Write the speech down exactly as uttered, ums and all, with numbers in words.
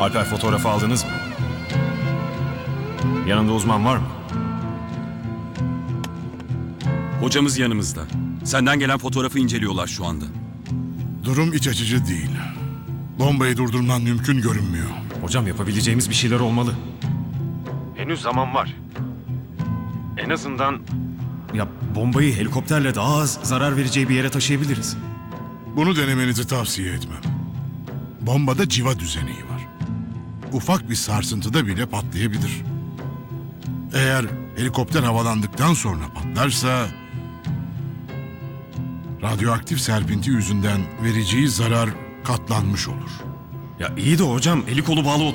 Alper, fotoğrafı aldınız mı? Yanında uzman var mı? Hocamız yanımızda. Senden gelen fotoğrafı inceliyorlar şu anda. Durum iç açıcı değil. Bombayı durdurman mümkün görünmüyor. Hocam, yapabileceğimiz bir şeyler olmalı. Henüz zaman var. En azından... Ya bombayı helikopterle daha az zarar vereceği bir yere taşıyabiliriz. Bunu denemenizi tavsiye etmem. Bombada civa düzeneği var. Ufak bir sarsıntıda bile patlayabilir. Eğer helikopter havalandıktan sonra patlarsa... radyoaktif serpinti yüzünden vereceği zarar katlanmış olur. Ya iyi de hocam, eli kolu bağlı